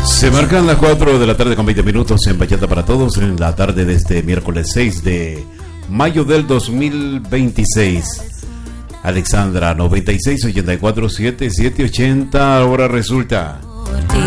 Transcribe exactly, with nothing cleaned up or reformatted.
Se marcan las cuatro de la tarde con veinte minutos en Bachata para Todos en la tarde de este miércoles seis de mayo del dos mil veintiséis. Alexandra, noventa y seis, ochenta y cuatro, siete, siete, ochenta. Ahora resulta.